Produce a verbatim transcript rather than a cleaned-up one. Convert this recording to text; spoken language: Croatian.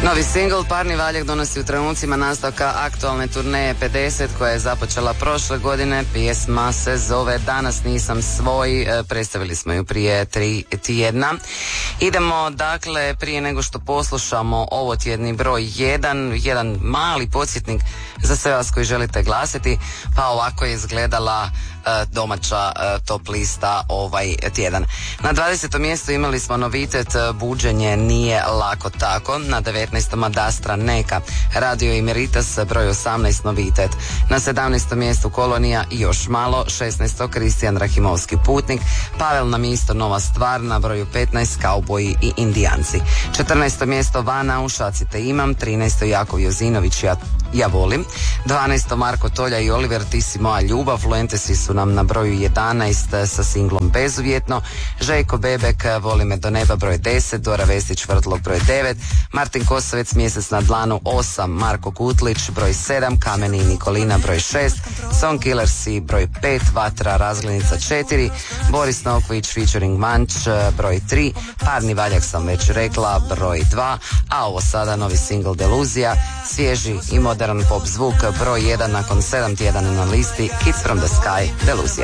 Novi singl Parni valjak donosi u trenucima nastavka aktualne turneje pedeset koja je započela prošle godine. Pjesma se zove Danas nisam svoj, predstavili smo ju prije tri tjedna. Idemo dakle, prije nego što poslušamo ovo tjedni broj jedan, jedan mali podsjetnik za sve vas koji želite glasiti, pa ovako je izgledala domaća top lista ovaj tjedan. Na dvadesetom mjestu imali smo novitet Buđenje nije lako tako. Na devetnaestom Adastra Neka, Radio Emeritas broj osamnaest novitet. Na sedamnaestom mjestu Kolonija i još malo. šesnaestom Kristijan Rahimovski Putnik. Pavel na mjesto Nova stvar. Na broju petnaest Kauboji i Indijanci. četrnaesto mjesto Vana Ušaci te imam. trinaesto Jakov Jozinović ja, ja volim. dvanaesto Marko Tolja i Oliver Ti si moja ljubav. Fluentesi su nam na broju jedanaest sa singlom Bezuvjetno. Željko Bebek Voli me do neba broj deset. Dora Vestić Vrtlog broj devet. Martin Kosovec Mjesec na dlanu osam. Marko Kutlić broj sedam. Kameni i Nikolina broj šest. Song Killersi broj pet. Vatra Razglednica četiri. Boris Nokvić featuring Manč broj tri. Parni valjak sam već rekla broj dva. A ovo sada novi single Deluzija, svježi i modern pop zvuk broj jedan nakon sedam tjedana na listi Kids from the Sky, Deluzija.